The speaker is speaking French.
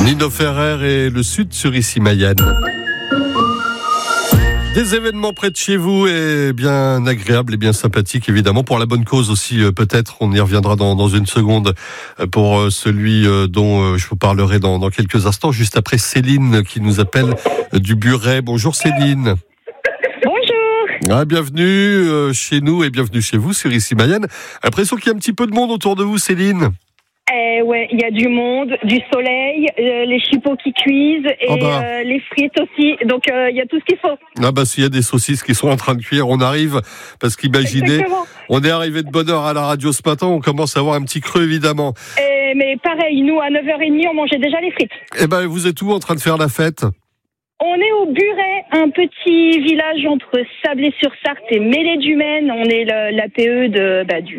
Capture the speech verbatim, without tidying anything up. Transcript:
Nino Ferrer et le Sud sur Ici Mayenne. Des événements près de chez vous et bien agréables et bien sympathiques évidemment, pour la bonne cause aussi euh, peut-être, on y reviendra dans, dans une seconde euh, pour euh, celui euh, dont euh, je vous parlerai dans, dans quelques instants, juste après Céline qui nous appelle euh, du Buret. Bonjour Céline. Bonjour. Ah, bienvenue euh, chez nous et bienvenue chez vous sur Ici Mayenne. L'impression qu'il y a un petit peu de monde autour de vous Céline. Eh ouais, il y a du monde, du soleil, euh, les chipots qui cuisent et oh bah. euh, les frites aussi. Donc il euh, y a tout ce qu'il faut. Ah bah s'il y a des saucisses qui sont en train de cuire, on arrive, parce qu'imaginez, Exactement. On est arrivé de bonne heure à la radio ce matin, on commence à avoir un petit creux évidemment. Et, mais pareil, nous à neuf heures trente, on mangeait déjà les frites. Eh ben vous êtes où en train de faire la fête ? On est au Buret, un petit village entre Sablé-sur-Sarthe et Mêlée-du-Maine. On est le, l'A P E de, bah, du